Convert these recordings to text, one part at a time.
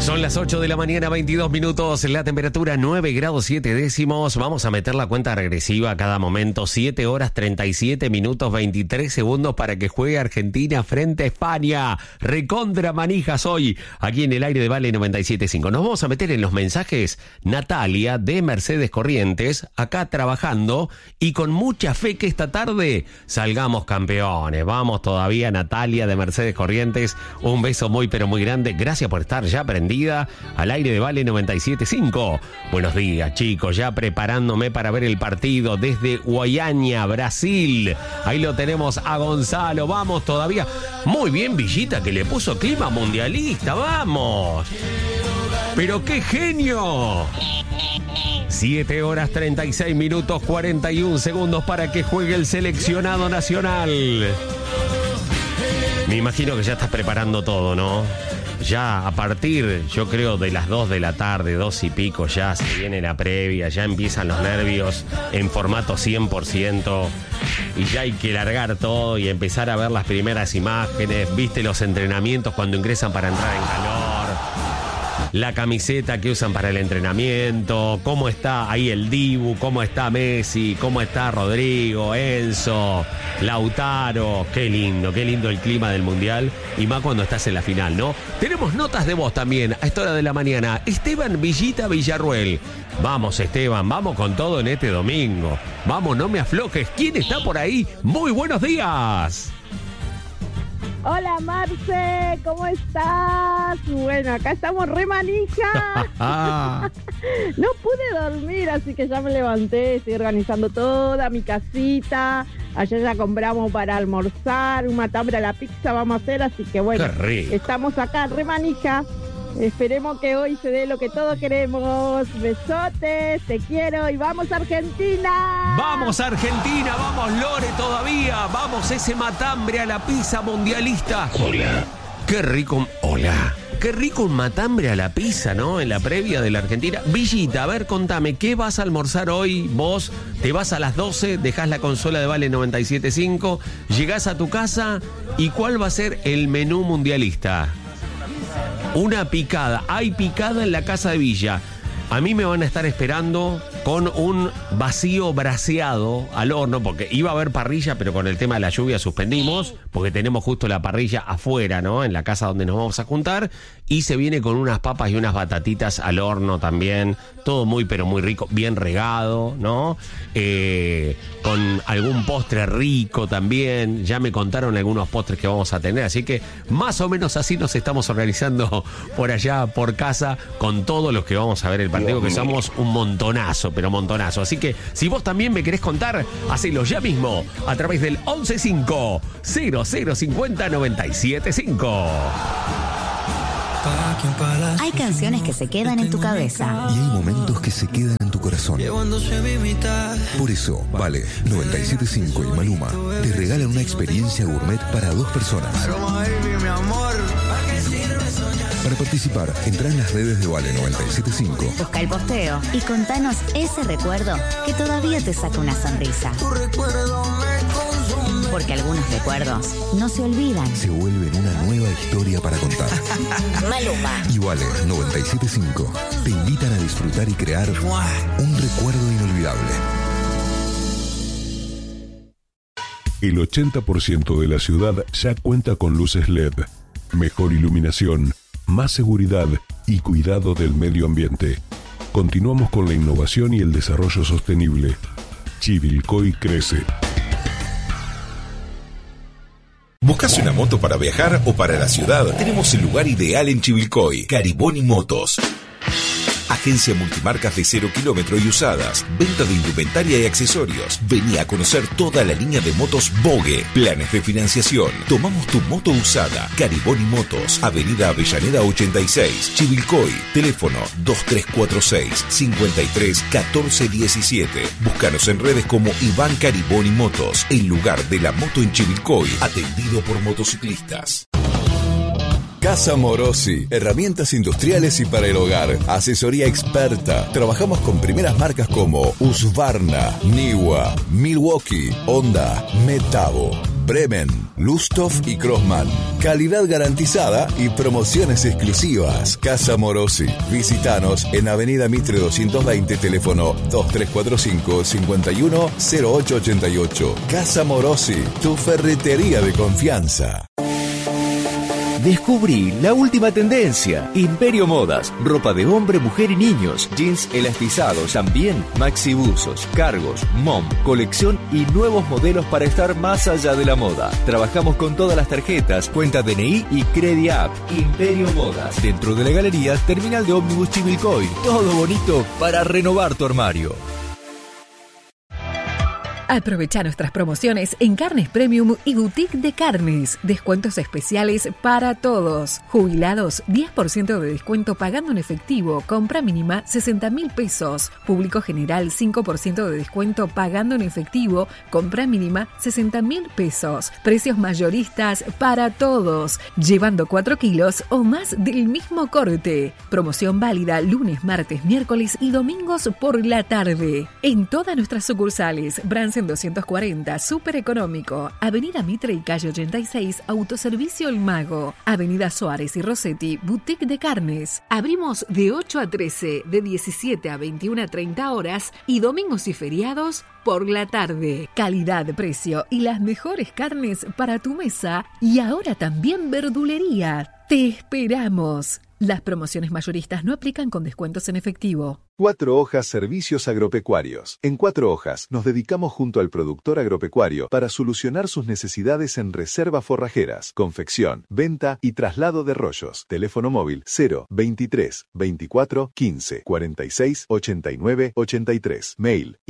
Son las 8 de la mañana, 22 minutos, la temperatura 9 grados 7 décimos. Vamos a meter la cuenta regresiva a cada momento. 7 horas 37 minutos 23 segundos para que juegue Argentina frente a España. Recontra manijas hoy, aquí en el aire de Vale 97.5. Nos vamos a meter en los mensajes. Natalia de Mercedes Corrientes, acá trabajando y con mucha fe que esta tarde salgamos campeones. Vamos todavía, Natalia de Mercedes Corrientes. Un beso muy pero muy grande. Gracias por estar ya prendida al aire de Vale 97.5. Buenos días, chicos, ya preparándome para ver el partido desde Guayana, Brasil. Ahí lo tenemos a Gonzalo. Vamos todavía. Muy bien, Villita, que le puso clima mundialista. Vamos. Pero qué genio. 7 horas 36 minutos 41 segundos para que juegue el seleccionado nacional. Me imagino que ya estás preparando todo, ¿no? Ya a partir, yo creo, de las 2 de la tarde, 2 y pico, ya se viene la previa, ya empiezan los nervios en formato 100%, y ya hay que largar todo y empezar a ver las primeras imágenes. Viste los entrenamientos cuando ingresan para entrar en calor, la camiseta que usan para el entrenamiento, cómo está ahí el Dibu, cómo está Messi, cómo está Rodrigo, Enzo, Lautaro. Qué lindo el clima del Mundial, y más cuando estás en la final, ¿no? Tenemos notas de voz también a esta hora de la mañana. Esteban Villita Villarruel. Vamos, Esteban, vamos con todo en este domingo. Vamos, no me aflojes. ¿Quién está por ahí? Muy buenos días. Hola, Marce, ¿cómo estás? Bueno, acá estamos re manija. No pude dormir, así que ya me levanté, estoy organizando toda mi casita. Ayer ya compramos para almorzar, un matambre a la pizza vamos a hacer, así que bueno, estamos acá re manija. Esperemos que hoy se dé lo que todos queremos. Besotes, te quiero y vamos Argentina. Vamos Argentina, vamos Lore todavía. Vamos ese matambre a la pizza mundialista. Hola. Qué rico. Hola. Qué rico un matambre a la pizza, ¿no? En la previa de la Argentina. Villita, a ver, contame, ¿qué vas a almorzar hoy? Vos te vas a las 12, dejás la consola de Vale 97.5, llegás a tu casa y ¿cuál va a ser el menú mundialista? Una picada. Hay picada en la casa de Villa. A mí me van a estar esperando con un vacío braseado al horno, porque iba a haber parrilla, pero con el tema de la lluvia suspendimos, porque tenemos justo la parrilla afuera, ¿no? En la casa donde nos vamos a juntar, y se viene con unas papas y unas batatitas al horno también, todo muy pero muy rico, bien regado, ¿no? Con algún postre rico también, ya me contaron algunos postres que vamos a tener, así que más o menos así nos estamos organizando por allá, por casa, con todos los que vamos a ver el partido, que somos un montonazo, pero montonazo. Así que si vos también me querés contar, hacelo ya mismo a través del 115-0050-975. Hay canciones que se quedan en tu cabeza y hay momentos que se quedan en tu corazón. Por eso, Vale 97.5 y Maluma te regalan una experiencia gourmet para 2 personas. Para participar, entra en las redes de Vale 97.5. Busca el posteo y contanos ese recuerdo que todavía te saca una sonrisa. Porque algunos recuerdos no se olvidan. Se vuelven una nueva historia para contar. Maluma y Vale 97.5 te invitan a disfrutar y crear un recuerdo inolvidable. El 80% de la ciudad ya cuenta con luces LED, mejor iluminación, más seguridad y cuidado del medio ambiente. Continuamos con la innovación y el desarrollo sostenible. Chivilcoy crece. ¿Buscas una moto para viajar o para la ciudad? Tenemos el lugar ideal en Chivilcoy. Cariboni Motos. Agencia multimarcas de 0 kilómetro y usadas. Venta de indumentaria y accesorios. Vení a conocer toda la línea de motos Bogue. Planes de financiación. Tomamos tu moto usada. Cariboni Motos. Avenida Avellaneda 86. Chivilcoy. Teléfono 2346 53 14 17. Búscanos en redes como Iván Cariboni Motos. El lugar de la moto en Chivilcoy. Atendido por motociclistas. Casa Morosi, herramientas industriales y para el hogar, asesoría experta. Trabajamos con primeras marcas como Husqvarna, Niwa, Milwaukee, Honda, Metabo. Bremen, Lusthof y Crossman. Calidad garantizada y promociones exclusivas. Casa Morosi. Visítanos en Avenida Mitre 220, teléfono 2345 510888. Casa Morosi, tu ferretería de confianza. Descubrí la última tendencia. Imperio Modas. Ropa de hombre, mujer y niños. Jeans elastizados. También maxibuzos, cargos, mom, colección y nuevos modelos para estar más allá de la moda. Trabajamos con todas las tarjetas, cuenta DNI y CrediApp. Imperio Modas. Dentro de la galería, terminal de ómnibus Chivilcoy. Todo bonito para renovar tu armario. Aprovecha nuestras promociones en Carnes Premium y Boutique de Carnes. Descuentos especiales para todos. Jubilados, 10% de descuento pagando en efectivo. Compra mínima 60.000 pesos. Público general, 5% de descuento pagando en efectivo. Compra mínima 60.000 pesos. Precios mayoristas para todos. Llevando 4 kilos o más del mismo corte. Promoción válida lunes, martes, miércoles y domingos por la tarde. En todas nuestras sucursales. Bransen 240, súper económico. Avenida Mitre y calle 86, Autoservicio El Mago. Avenida Suárez y Rossetti, Boutique de Carnes. Abrimos de 8 a 13, de 17 a 21 a 30 horas y domingos y feriados por la tarde. Calidad, precio y las mejores carnes para tu mesa y ahora también verdulería. ¡Te esperamos! Las promociones mayoristas no aplican con descuentos en efectivo. 4 Hojas Servicios Agropecuarios. En 4 Hojas nos dedicamos junto al productor agropecuario para solucionar sus necesidades en reservas forrajeras, confección, venta y traslado de rollos. Teléfono móvil 0 23 24 15 46 89 83. Mail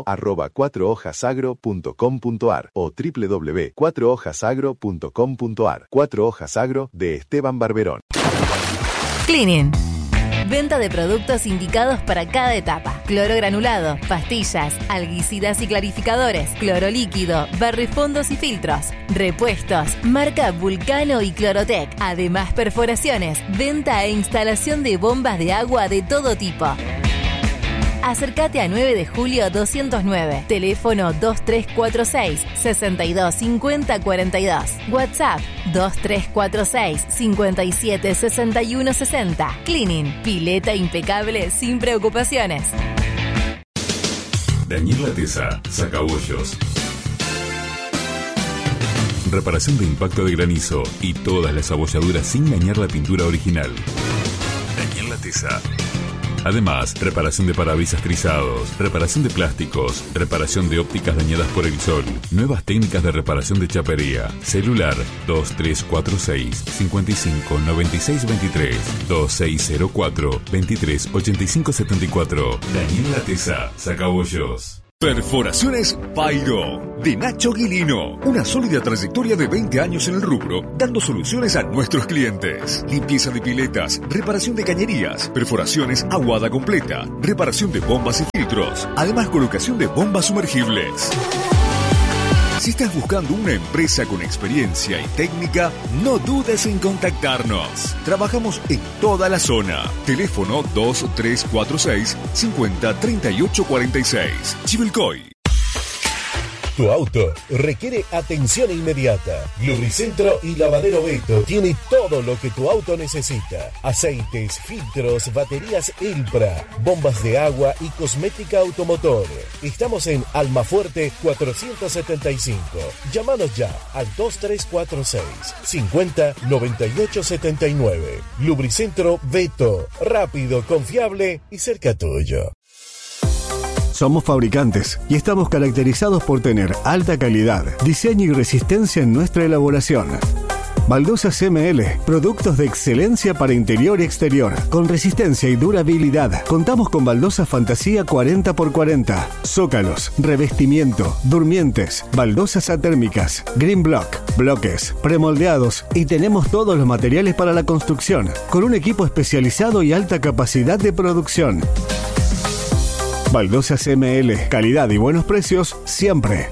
info@4hojasagro.com.ar o www.4hojasagro.com.ar. 4 Hojas Agro de Esteban Barberón. Cleaning. Venta de productos indicados para cada etapa. Cloro granulado, pastillas, alguicidas y clarificadores, cloro líquido, barrifondos y filtros, repuestos, marca Vulcano y Clorotec. Además, perforaciones, venta e instalación de bombas de agua de todo tipo. Acércate a 9 de julio 209. Teléfono 2346 625042. WhatsApp 2346 576160. Cleaning, pileta impecable sin preocupaciones. Daniel Latesa, Sacabollos. Reparación de impacto de granizo y todas las abolladuras sin dañar la pintura original. Daniel Latesa. Además, reparación de parabrisas trizados, reparación de plásticos, reparación de ópticas dañadas por el sol, nuevas técnicas de reparación de chapería. Celular 2346 55 96 23 2604 23 85 74. Daniel Latesa, Sacabollos. Perforaciones Pairo, de Nacho Guilino. Una sólida trayectoria de 20 años en el rubro, dando soluciones a nuestros clientes. Limpieza de piletas, reparación de cañerías, perforaciones aguada completa, reparación de bombas y filtros, además colocación de bombas sumergibles. Si estás buscando una empresa con experiencia y técnica, no dudes en contactarnos. Trabajamos en toda la zona. Teléfono 2346 50 38 46. Chivilcoy. Tu auto requiere atención inmediata. Lubricentro y Lavadero Beto tiene todo lo que tu auto necesita. Aceites, filtros, baterías Elpra, bombas de agua y cosmética automotor. Estamos en Almafuerte 475. Llámanos ya al 2346 50 98 79. Lubricentro Beto, rápido, confiable y cerca tuyo. Somos fabricantes y estamos caracterizados por tener alta calidad, diseño y resistencia en nuestra elaboración. Baldosas ML, productos de excelencia para interior y exterior, con resistencia y durabilidad. Contamos con baldosas fantasía 40x40, zócalos, revestimiento, durmientes, baldosas atérmicas, green block, bloques, premoldeados y tenemos todos los materiales para la construcción, con un equipo especializado y alta capacidad de producción. Baldosas ML, calidad y buenos precios siempre.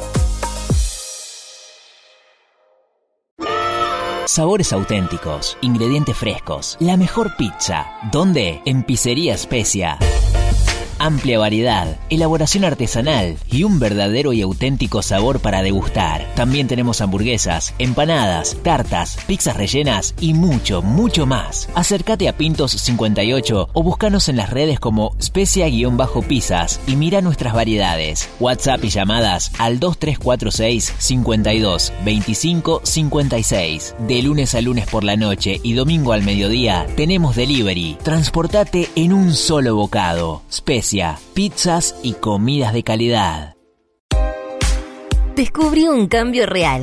Sabores auténticos, ingredientes frescos, la mejor pizza. ¿Dónde? En Pizzería Especia. Amplia variedad, elaboración artesanal y un verdadero y auténtico sabor para degustar. También tenemos hamburguesas, empanadas, tartas, pizzas rellenas y mucho, mucho más. Acércate a Pintos 58 o búscanos en las redes como Specia-Pizzas y mira nuestras variedades. WhatsApp y llamadas al 2346 52 25 56. De lunes a lunes por la noche y domingo al mediodía tenemos delivery. Transportate en un solo bocado. Specia, pizzas y comidas de calidad. Descubrí un cambio real.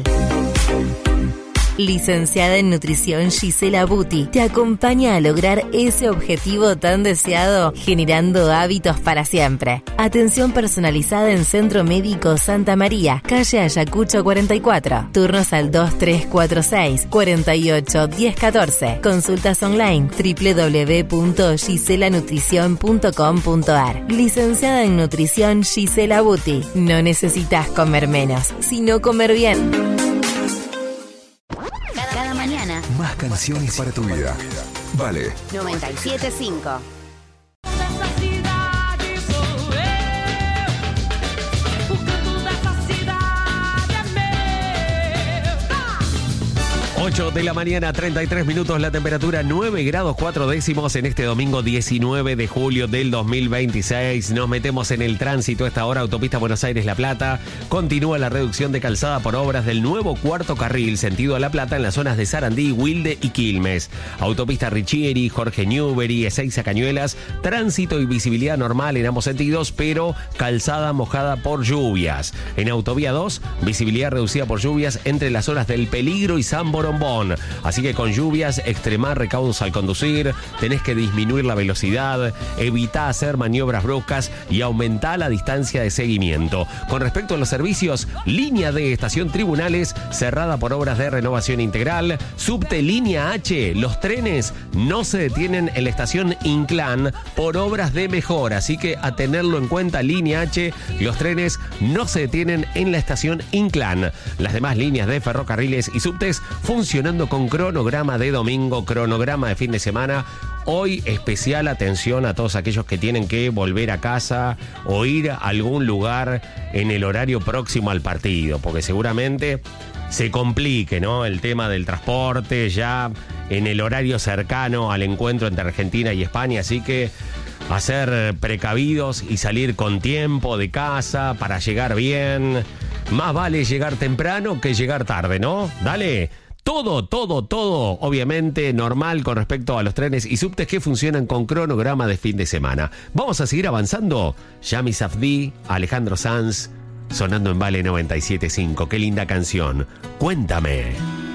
Licenciada en Nutrición Gisela Buti te acompaña a lograr ese objetivo tan deseado, generando hábitos para siempre. Atención personalizada en Centro Médico Santa María, calle Ayacucho 44. Turnos al 2346 48 1014. Consultas online www.giselanutricion.com.ar. Licenciada en Nutrición Gisela Buti. No necesitas comer menos, sino comer bien. Cada mañana. Más canciones para tu vida. Vale. 97.5. 8 de la mañana, 33 minutos, la temperatura 9 grados 4 décimos en este domingo 19 de julio del 2026. Nos metemos en el tránsito a esta hora. Autopista Buenos Aires-La Plata. Continúa la reducción de calzada por obras del nuevo cuarto carril sentido a La Plata en las zonas de Sarandí, Wilde y Quilmes. Autopista Richieri, Jorge Newbery, Ezeiza Cañuelas. Tránsito y visibilidad normal en ambos sentidos, pero calzada mojada por lluvias. En Autovía 2, visibilidad reducida por lluvias entre las zonas del Peligro y San Borombón. Así que con lluvias, extremar recaudos al conducir, tenés que disminuir la velocidad, evitá hacer maniobras bruscas y aumentá la distancia de seguimiento. Con respecto a los servicios, línea D, estación Tribunales, cerrada por obras de renovación integral. Subte línea H, los trenes no se detienen en la estación Inclán por obras de mejora. Así que a tenerlo en cuenta, línea H, los trenes no se detienen en la estación Inclán. Las demás líneas de ferrocarriles y subtes funcionando con cronograma de domingo, cronograma de fin de semana. Hoy especial atención a todos aquellos que tienen que volver a casa o ir a algún lugar en el horario próximo al partido, porque seguramente se complique, ¿no?, el tema del transporte ya en el horario cercano al encuentro entre Argentina y España. Así que a ser precavidos y salir con tiempo de casa para llegar bien. Más vale llegar temprano que llegar tarde, ¿no? Dale. Todo, obviamente, normal con respecto a los trenes y subtes que funcionan con cronograma de fin de semana. Vamos a seguir avanzando. Yami Safdie, Alejandro Sanz, sonando en Vale 97.5. Qué linda canción. Cuéntame.